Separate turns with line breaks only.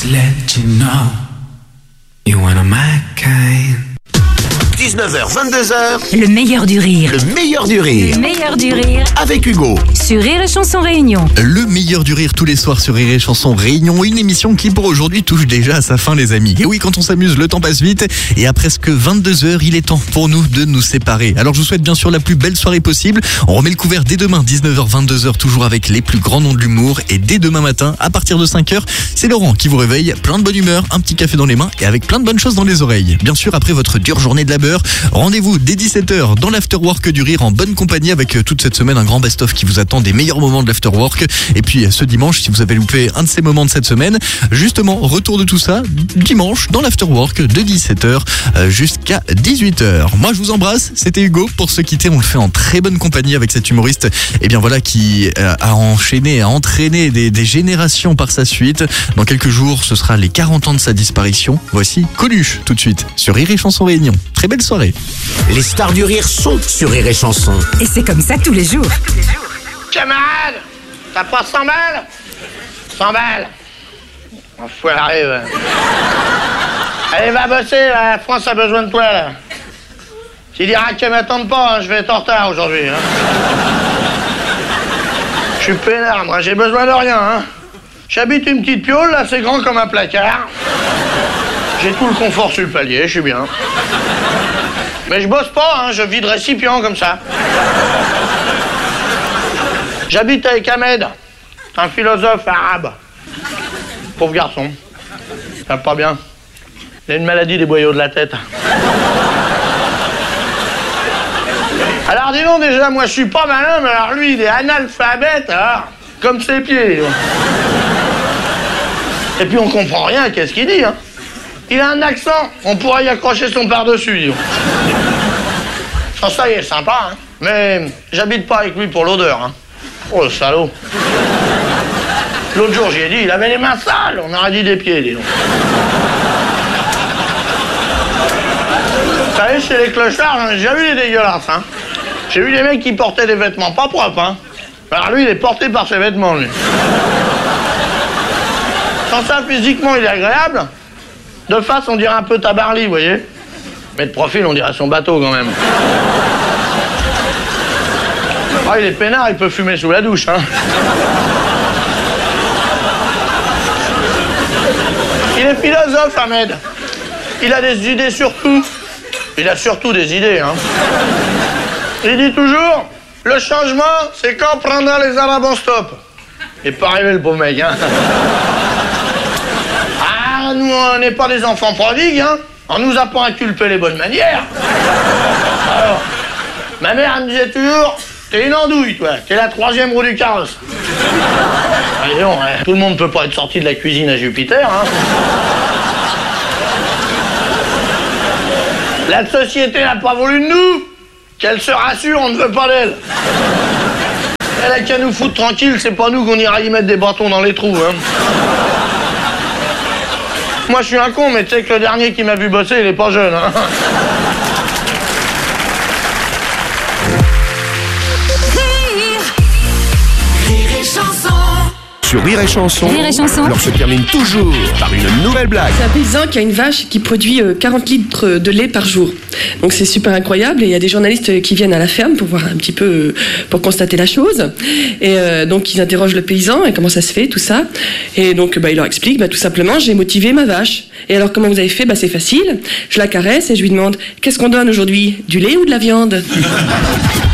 let you know you're one of my kind.
19h, 22h.
Le meilleur du rire.
Le meilleur du rire.
Le meilleur du rire.
Avec Hugo.
Sur Rire et Chanson Réunion.
Le meilleur du rire tous les soirs sur Rire et Chanson Réunion. Une émission qui pour aujourd'hui touche déjà à sa fin les amis. Et oui, quand on s'amuse, le temps passe vite. Et à presque 22h, il est temps pour nous de nous séparer. Alors je vous souhaite bien sûr la plus belle soirée possible. On remet le couvert dès demain, 19h, 22h, toujours avec les plus grands noms de l'humour. Et dès demain matin, à partir de 5h, c'est Laurent qui vous réveille. Plein de bonne humeur, un petit café dans les mains et avec plein de bonnes choses dans les oreilles. Bien sûr, après votre dure journée de labeur, rendez-vous dès 17h dans l'Afterwork du Rire en bonne compagnie avec toute cette semaine un grand best-of qui vous attend des meilleurs moments de l'Afterwork. Et puis ce dimanche, si vous avez loupé un de ces moments de cette semaine, justement, retour de tout ça dimanche dans l'Afterwork de 17h jusqu'à 18h. Moi je vous embrasse, c'était Hugo. Pour se quitter, on le fait en très bonne compagnie avec cet humoriste et bien voilà qui a entraîné des générations par sa suite. Dans quelques jours, ce sera les 40 ans de sa disparition. Voici Coluche tout de suite sur Rire et Chanson Réunion. Très belle soirée.
Les stars du rire sont sur Rire et Chanson.
Et c'est comme ça tous les jours.
Camarade, t'as pas 100 balles 100 balles. Enfoiré, ouais. Allez, va bosser, la France a besoin de toi, là. Tu diras qu'elle m'attende pas, hein, je vais être en retard aujourd'hui. Hein. Je suis peinard, moi, j'ai besoin de rien. Hein. J'habite une petite piole, là, c'est grand comme un placard. J'ai tout le confort sur le palier, je suis bien. Mais je bosse pas, hein, je vis de récipient comme ça. J'habite avec Ahmed, un philosophe arabe. Pauvre garçon. Ça va pas bien. Il a une maladie des boyaux de la tête. Alors dis donc déjà, moi je suis pas malin, mais alors lui il est analphabète, alors, comme ses pieds. Et puis on comprend rien, qu'est-ce qu'il dit, hein. Il a un accent, on pourrait y accrocher son par-dessus, dis donc. Oh, ça y est, sympa, hein. Mais j'habite pas avec lui pour l'odeur, hein. Oh, le salaud. L'autre jour, j'y ai dit, il avait les mains sales, on aurait dit des pieds, dis donc. Vous savez, chez les clochards, j'en ai déjà vu des dégueulasses, hein. J'ai vu des mecs qui portaient des vêtements pas propres, hein. Alors lui, il est porté par ses vêtements, lui. Sans ça, physiquement, il est agréable. De face, on dirait un peu Tabarly, vous voyez. Mais de profil, on dirait son bateau, quand même. Oh, il est peinard, il peut fumer sous la douche, hein. Il est philosophe, Ahmed. Il a des idées sur tout. Il a surtout des idées, hein. Il dit toujours, le changement, c'est quand on prendra les Arabes en stop. Il est pas arrivé, le pauvre mec, hein. Ah, nous, on n'est pas des enfants prodigues, hein. On nous apprend à culper les bonnes manières. Alors, ma mère, elle me disait toujours, t'es une andouille, toi. T'es la 3e roue du carrosse. Allez, non, hein. Tout le monde peut pas être sorti de la cuisine à Jupiter, hein. La société n'a pas voulu de nous. Qu'elle se rassure, on ne veut pas d'elle. Elle a qu'à nous foutre tranquille, c'est pas nous qu'on ira y mettre des bâtons dans les trous, hein. Moi, je suis un con, mais tu sais que le dernier qui m'a vu bosser, il est pas jeune, hein.
Sur Rire et Chanson,
Rire et Chanson.
l'on se termine toujours par une nouvelle blague.
C'est un paysan qui a une vache qui produit 40 litres de lait par jour. Donc c'est super incroyable et il y a des journalistes qui viennent à la ferme pour voir un petit peu, pour constater la chose. Et donc ils interrogent le paysan et comment ça se fait, tout ça. Et donc il leur explique, tout simplement, j'ai motivé ma vache. Et alors comment vous avez fait? C'est facile. Je la caresse et je lui demande, qu'est-ce qu'on donne aujourd'hui? Du lait ou de la viande?